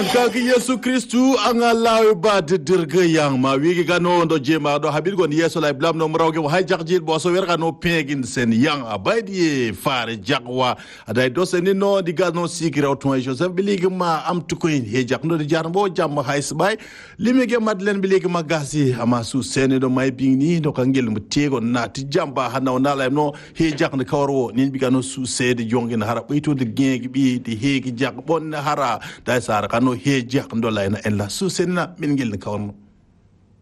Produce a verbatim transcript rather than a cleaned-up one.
Ankaki Yesu Kristu angalawe ba de dirge yang ma wigi gano ndo jema do habir gon yeso lay blam no mrawge wa hay jakjil bo so wer gano pegin sen yang abaydi fare jakwa aday do sen no di gano sikira to Joseph biligi ma am tukoyin he jak no di jarbo jam hay sbay limige madlen biligi ma gasi ama su sen do may bingni do kangel mu tego nati jamba hanaw nala no he jak ne kawro ni bi gano su sede jongin hara bayto de gengi bi di hegi jak bon hara day sar kano he jak ndo layna en la su senna min ngel ne kawno